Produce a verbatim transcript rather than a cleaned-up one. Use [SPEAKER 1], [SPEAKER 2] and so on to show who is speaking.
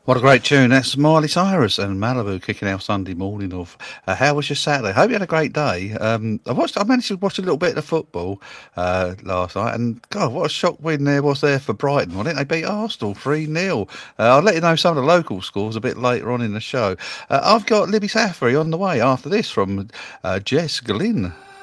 [SPEAKER 1] What a great tune. That's Miley Cyrus and Malibu kicking our Sunday morning off. Uh, how was your Saturday? Hope you had a great day. Um, I watched. I managed to watch a little bit of football uh, last night, and God, what a shock win there was there for Brighton, wasn't it? They beat Arsenal three nil. Uh, I'll let you know some of the local scores a bit later on in the show. Uh, I've got Libby Saffery on the way after this from uh, Jess Glynn.